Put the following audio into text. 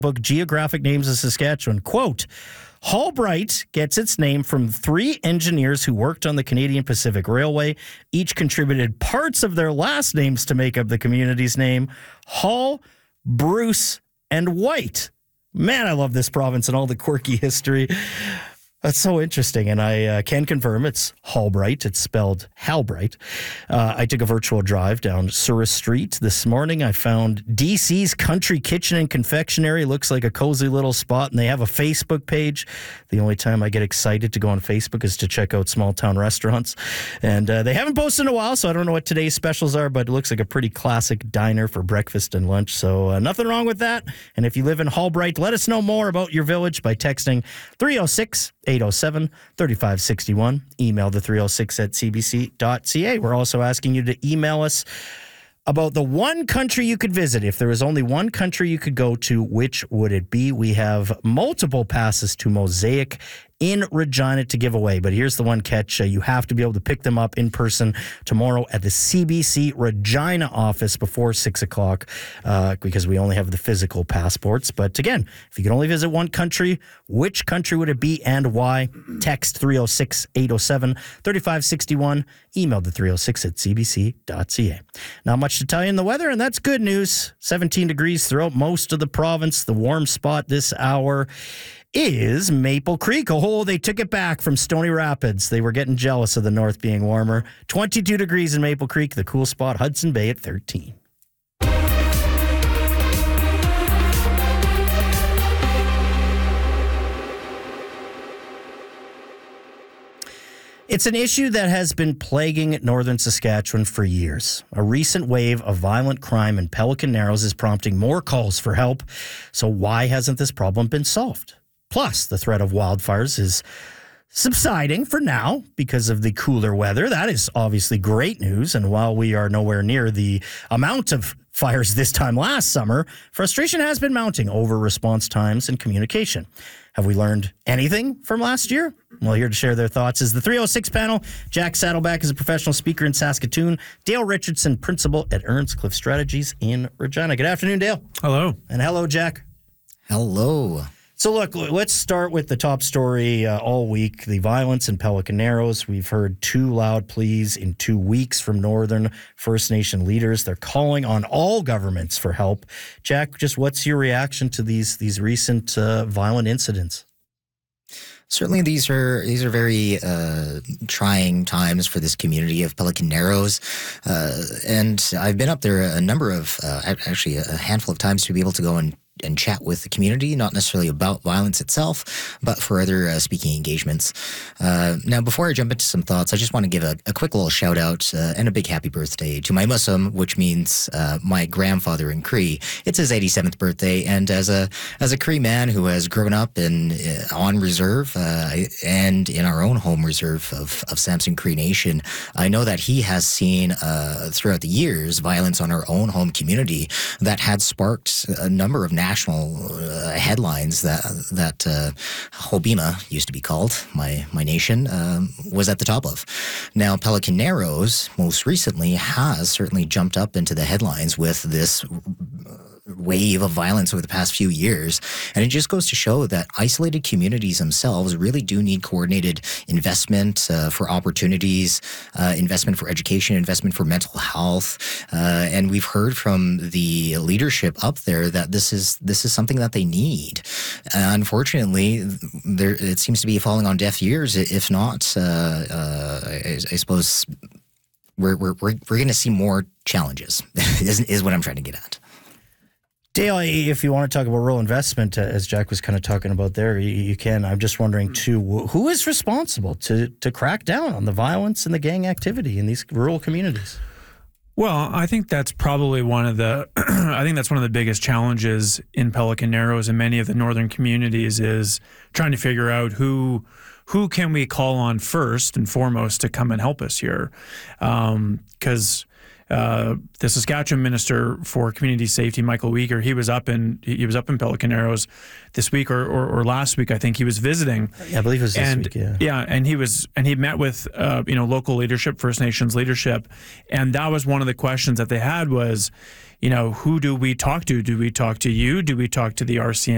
book Geographic Names of Saskatchewan. Quote, Hallbright gets its name from 3 engineers who worked on the Canadian Pacific Railway. Each contributed parts of their last names to make up the community's name. Hall, Bruce, and White. Man, I love this province and all the quirky history. That's so interesting, and I can confirm it's Hallbright. It's spelled Halbright. I took a virtual drive down Surrey Street this morning. I found DC's Country Kitchen and Confectionery. Looks like a cozy little spot, and they have a Facebook page. The only time I get excited to go on Facebook is to check out small town restaurants. And they haven't posted in a while, so I don't know what today's specials are, but it looks like a pretty classic diner for breakfast and lunch. So nothing wrong with that. And if you live in Hallbright, let us know more about your village by texting 306-807-3561. Email the 306@cbc.ca. We're also asking you to email us about the one country you could visit. If there was only one country you could go to, which would it be? We have multiple passes to Mosaic in Regina to give away. But here's the one catch. You have to be able to pick them up in person tomorrow at the CBC Regina office before 6 o'clock because we only have the physical passports. But again, if you could only visit one country, which country would it be and why? Text 306-807-3561. Email the 306@cbc.ca. Not much to tell you in the weather, and that's good news. 17 degrees throughout most of the province. The warm spot this hour is Maple Creek. Oh, they took it back from Stony Rapids. They were getting jealous of the north being warmer. 22 degrees in Maple Creek. The cool spot, Hudson Bay at 13. It's an issue that has been plaguing northern Saskatchewan for years. A recent wave of violent crime in Pelican Narrows is prompting more calls for help. So why hasn't this problem been solved? Plus, the threat of wildfires is subsiding for now because of the cooler weather. That is obviously great news. And while we are nowhere near the amount of fires this time last summer, frustration has been mounting over response times and communication. Have we learned anything from last year? Well, here to share their thoughts is the 306 panel. Jack Saddleback is a professional speaker in Saskatoon. Dale Richardson, principal at Earnscliffe Strategies in Regina. Good afternoon, Dale. Hello. And hello, Jack. Hello. So look, let's start with the top story all week, the violence in Pelican Narrows. We've heard 2 loud pleas in 2 weeks from Northern First Nation leaders. They're calling on all governments for help. Jack, just what's your reaction to these recent violent incidents? Certainly, these are very trying times for this community of Pelican Narrows, and I've been up there a number of, actually a handful of times to be able to go and chat with the community, not necessarily about violence itself, but for other speaking engagements. Now, before I jump into some thoughts, I just want to give a quick little shout out and a big happy birthday to my Muslim, which means my grandfather in Cree. It's his 87th birthday, and as a Cree man who has grown up on reserve and in our own home reserve of Samson Cree Nation, I know that he has seen throughout the years violence on our own home community that had sparked a number of national headlines that Hobima used to be called, my nation, was at the top of. Now, Pelican Narrows most recently has certainly jumped up into the headlines with this wave of violence over the past few years. And it just goes to show that isolated communities themselves really do need coordinated investment for opportunities, investment for education, investment for mental health. And we've heard from the leadership up there that this is something that they need. Unfortunately, it seems to be falling on deaf ears. If not, I suppose we're going to see more challenges is what I'm trying to get at. Dale, if you want to talk about rural investment, as Jack was kind of talking about there, you can. I'm just wondering, too, who is responsible to crack down on the violence and the gang activity in these rural communities? Well, I think that's probably one of the biggest challenges in Pelican Narrows and many of the northern communities is trying to figure out who can we call on first and foremost to come and help us here, because the Saskatchewan Minister for Community Safety, Michael Uyghur, he was up in Pelican Narrows this week or last week. I think he was visiting. Yeah, I believe it was this week. Yeah, and he met with local leadership, First Nations leadership, and that was one of the questions that they had was, who do we talk to? Do we talk to you? Do we talk to the RCMP?